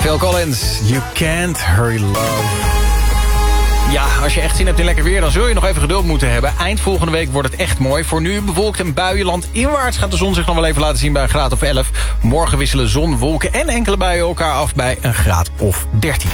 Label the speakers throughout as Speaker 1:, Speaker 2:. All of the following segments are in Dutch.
Speaker 1: Phil Collins, You Can't Hurry Love. Ja, als je echt zin hebt in lekker weer, dan zul je nog even geduld moeten hebben. Eind volgende week wordt het echt mooi. Voor nu bewolkt en buienland inwaarts gaat de zon zich nog wel even laten zien bij een graad of 11. Morgen wisselen zon, wolken en enkele buien elkaar af bij een graad of 13.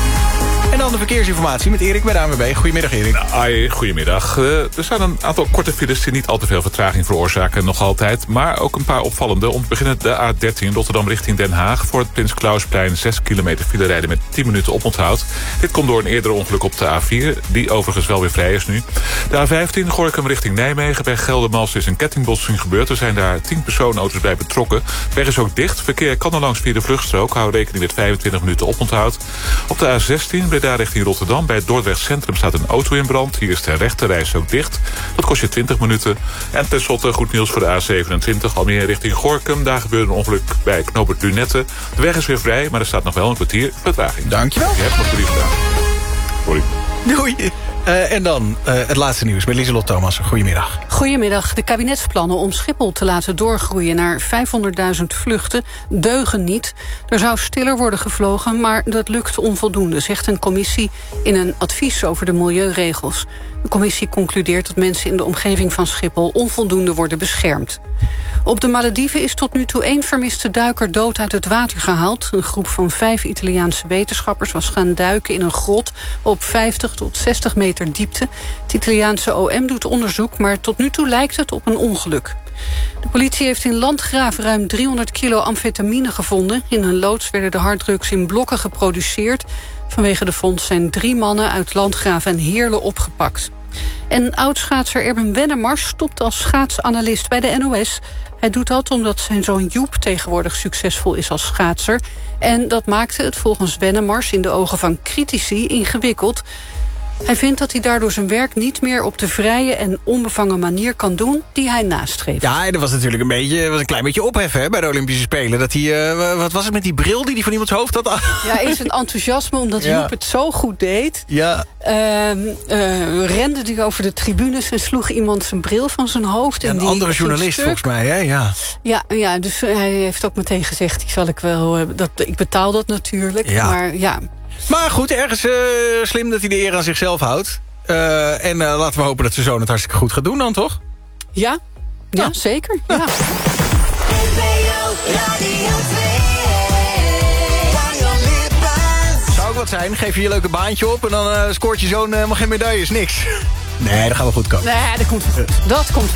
Speaker 1: En dan de verkeersinformatie met Erik bij de ANWB. Goedemiddag, Erik.
Speaker 2: Goedemiddag. Er zijn een aantal korte files die niet al te veel vertraging veroorzaken, nog altijd. Maar ook een paar opvallende. Om te beginnen de A13 Rotterdam richting Den Haag. Voor het Prins Klausplein 6 kilometer file rijden met 10 minuten oponthoud. Dit komt door een eerder ongeluk op de A4, die overigens wel weer vrij is nu. De A15 Gorinchem richting Nijmegen. Bij Geldermals is een kettingbotsing gebeurd. Er zijn daar 10 personenauto's bij betrokken. De weg is ook dicht. Verkeer kan er langs via de vluchtstrook. Hou rekening met 25 minuten oponthoud. Op de A16 Breda richting Rotterdam. Bij het Dordrecht Centrum staat een auto in brand. Hier is de rechterreis ook dicht. Dat kost je 20 minuten. En tenslotte goed nieuws voor de A27 Almere richting Gorinchem. Daar gebeurde een ongeluk bij knooppunt Lunette. De weg is weer vrij, maar er staat nog wel een kwartier vertraging.
Speaker 1: Dankjewel.
Speaker 2: Je hebt nog 3 gedaan. Sorry.
Speaker 1: Doei. En dan het laatste nieuws met Lieselot Thomas. Goedemiddag.
Speaker 3: Goedemiddag. De kabinetsplannen om Schiphol te laten doorgroeien naar 500.000 vluchten deugen niet. Er zou stiller worden gevlogen, maar dat lukt onvoldoende, zegt een commissie in een advies over de milieuregels. De commissie concludeert dat mensen in de omgeving van Schiphol onvoldoende worden beschermd. Op de Malediven is tot nu toe 1 vermiste duiker dood uit het water gehaald. Een groep van 5 Italiaanse wetenschappers was gaan duiken in een grot op 50 tot 60 meter diepte. Het Italiaanse OM doet onderzoek, maar tot nu toe lijkt het op een ongeluk. De politie heeft in Landgraaf ruim 300 kilo amfetamine gevonden. In een loods werden de harddrugs in blokken geproduceerd. Vanwege de vondst zijn 3 mannen uit Landgraaf en Heerlen opgepakt. En oud-schaatser Erben Wennemars stopt als schaatsanalist bij de NOS. Hij doet dat omdat zijn zoon Joep tegenwoordig succesvol is als schaatser. En dat maakte het volgens Wennemars in de ogen van critici ingewikkeld. Hij vindt dat hij daardoor zijn werk niet meer op de vrije en onbevangen manier kan doen die hij nastreeft.
Speaker 1: Ja, en er was natuurlijk een klein beetje ophef hè, bij de Olympische Spelen. Dat hij, wat was het met die bril die hij van iemands hoofd had?
Speaker 3: Ja, in zijn enthousiasme, omdat Joep het zo goed deed.
Speaker 1: Ja.
Speaker 3: Rende hij over de tribunes en sloeg iemand zijn bril van zijn hoofd.
Speaker 1: Ja, een andere journalist volgens mij, hè?
Speaker 3: Ja, dus hij heeft ook meteen gezegd, ik betaal dat natuurlijk.
Speaker 1: Ja.
Speaker 3: Maar
Speaker 1: goed, ergens slim dat hij de eer aan zichzelf houdt. En laten we hopen dat zijn zoon het hartstikke goed gaat doen dan, toch?
Speaker 3: Ja, zeker. Ja.
Speaker 1: Zou ook wat zijn, geef je je leuke baantje op... en dan scoort je zoon helemaal geen medailles, niks. Nee, dat gaat wel goed komen.
Speaker 3: Nee, dat komt wel goed. Dat komt